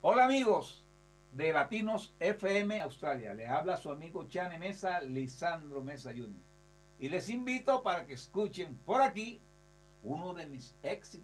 Hola amigos de Latinos FM Australia, les habla su amigo Chane Mesa, Lisandro Mesa Jr. Y les invito para que escuchen por aquí uno de mis éxitos